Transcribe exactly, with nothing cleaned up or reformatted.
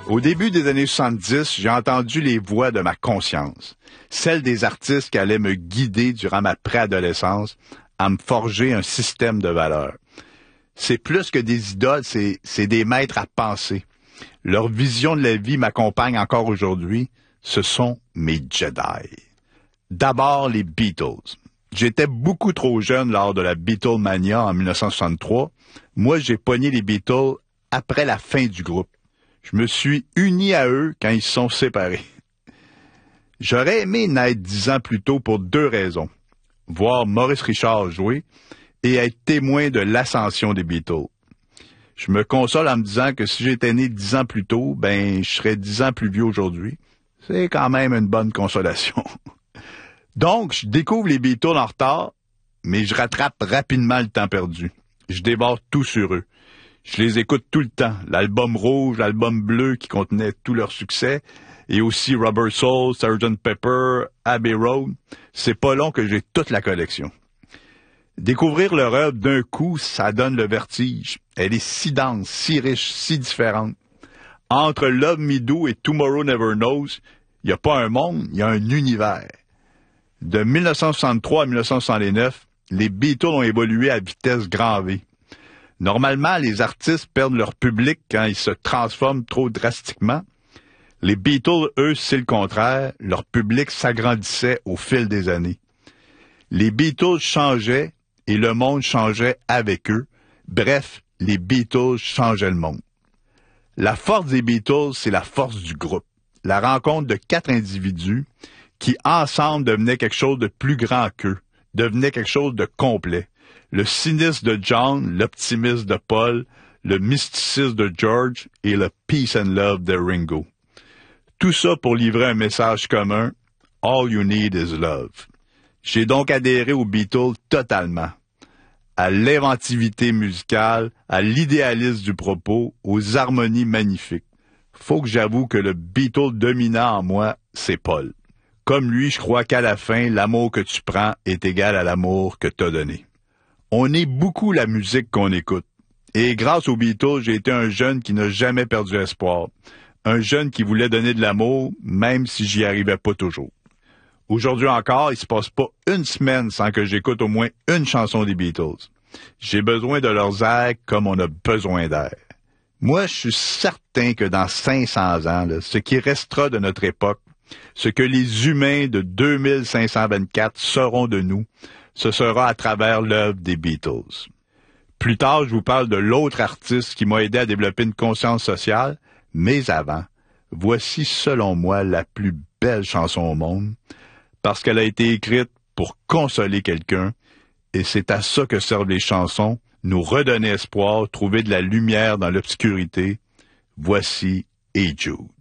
Au début des années soixante-dix, j'ai entendu les voix de ma conscience, celles des artistes qui allaient me guider durant ma préadolescence à me forger un système de valeurs. C'est plus que des idoles, c'est, c'est des maîtres à penser. Leur vision de la vie m'accompagne encore aujourd'hui. Ce sont mes Jedi. D'abord, les Beatles. J'étais beaucoup trop jeune lors de la Beatlemania en dix-neuf cent soixante-trois. Moi, j'ai pogné les Beatles après la fin du groupe. Je me suis uni à eux quand ils se sont séparés. J'aurais aimé naître dix ans plus tôt pour deux raisons. Voir Maurice Richard jouer et être témoin de l'ascension des Beatles. Je me console en me disant que si j'étais né dix ans plus tôt, ben, je serais dix ans plus vieux aujourd'hui. C'est quand même une bonne consolation. Donc, je découvre les Beatles en retard, mais je rattrape rapidement le temps perdu. Je dévore tout sur eux. Je les écoute tout le temps. L'album rouge, l'album bleu qui contenait tout leur succès, et aussi Rubber Soul, sergent Pepper, Abbey Road. C'est pas long que j'ai toute la collection. Découvrir leur œuvre d'un coup, ça donne le vertige. Elle est si dense, si riche, si différente. Entre Love Me Do et Tomorrow Never Knows, il n'y a pas un monde, il y a un univers. De dix-neuf cent soixante-trois à dix-neuf cent soixante-neuf, les Beatles ont évolué à vitesse grand V. Normalement, les artistes perdent leur public quand ils se transforment trop drastiquement. Les Beatles, eux, c'est le contraire. Leur public s'agrandissait au fil des années. Les Beatles changeaient et le monde changeait avec eux. Bref, les Beatles changeaient le monde. La force des Beatles, c'est la force du groupe. La rencontre de quatre individus qui, ensemble, devenaient quelque chose de plus grand qu'eux, devenaient quelque chose de complet. Le cynisme de John, l'optimisme de Paul, le mysticisme de George et le peace and love de Ringo. Tout ça pour livrer un message commun, « All you need is love ». J'ai donc adhéré aux Beatles totalement, à l'inventivité musicale, à l'idéalisme du propos, aux harmonies magnifiques. Faut que j'avoue que le Beatle dominant en moi, c'est Paul. Comme lui, je crois qu'à la fin, l'amour que tu prends est égal à l'amour que t'as donné. On est beaucoup la musique qu'on écoute. Et grâce aux Beatles, j'ai été un jeune qui n'a jamais perdu espoir. Un jeune qui voulait donner de l'amour, même si j'y arrivais pas toujours. Aujourd'hui encore, il se passe pas une semaine sans que j'écoute au moins une chanson des Beatles. J'ai besoin de leurs airs comme on a besoin d'air. Moi, je suis certain que dans cinq cents ans, là, ce qui restera de notre époque, ce que les humains de deux mille cinq cent vingt-quatre seront de nous, ce sera à travers l'œuvre des Beatles. Plus tard, je vous parle de l'autre artiste qui m'a aidé à développer une conscience sociale, mais avant, voici selon moi la plus belle chanson au monde, parce qu'elle a été écrite pour consoler quelqu'un, et c'est à ça que servent les chansons, nous redonner espoir, trouver de la lumière dans l'obscurité. Voici Hey Jude.